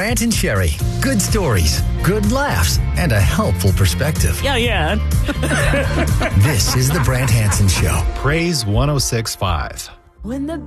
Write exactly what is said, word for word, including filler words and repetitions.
Brant and Sherry. Good stories, good laughs, and a helpful perspective. Yeah, yeah. This is the Brant Hansen Show. Praise one oh six point five. When the